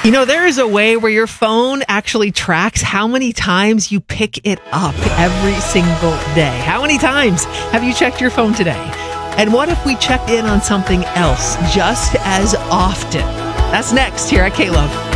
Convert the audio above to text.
There is a way where your phone actually tracks how many times you pick it up every single day. How many times have you checked your phone today? And what if we checked in on something else just as often? That's next here at K-Love.